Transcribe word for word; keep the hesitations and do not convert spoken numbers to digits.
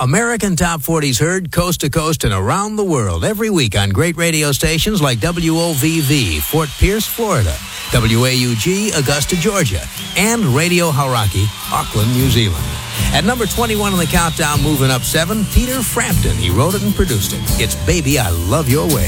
American Top forties heard coast to coast and around the world every week on great radio stations like W O V V, Fort Pierce, Florida, W A U G, Augusta, Georgia, and Radio Hauraki, Auckland, New Zealand. At number twenty-one on the countdown, moving up seven, Peter Frampton. He wrote it and produced it. It's Baby, I Love Your Way.